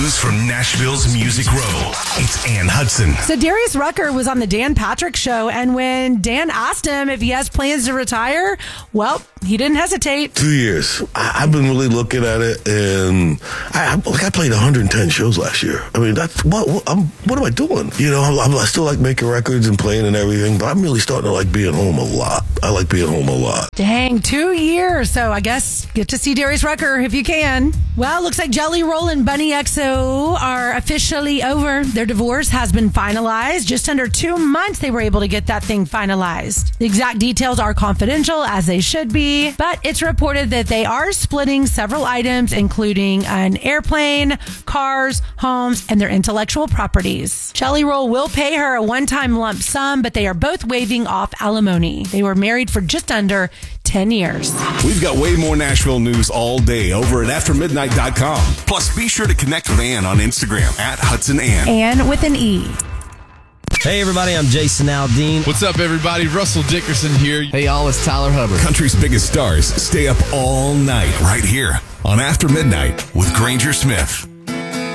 news from Nashville's Music Row. It's Ann Hudson. So Darius Rucker was on the Dan Patrick Show, and when Dan asked him if he has plans to retire, well, he didn't hesitate. 2 years. I've been really looking at it, and I played 110 shows last year. I mean, that's what am I doing? You know, I still like making records and playing and everything, but I'm really starting to like being home a lot. I like being home a lot. Dang, 2 years. So I guess get to see Darius Rucker if you can. Well, looks like Jelly Roll and Bunny XO are officially over. Their divorce has been finalized. Just under 2 months, they were able to get that thing finalized. The exact details are confidential, as they should be, but it's reported that they are splitting several items, including an airplane, cars, homes, and their intellectual properties. Jelly Roll will pay her a one-time lump sum, but they are both waiving off alimony. They were married for just under 10 years. We've got way more Nashville news all day over at aftermidnight.com. Plus, be sure to connect with Ann on Instagram at Hudson Ann. Ann with an E. Hey everybody, I'm Jason Aldean. What's up everybody? Russell Dickerson here. Hey y'all, it's Tyler Hubbard. Country's biggest stars stay up all night right here on After Midnight with Granger Smith.